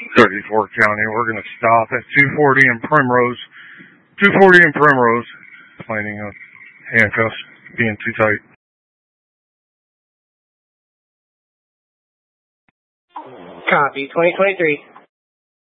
34 County. We're going to stop at 240 and Primrose. 240 and Primrose. Planning on handcuffs being too tight. Copy, 2023.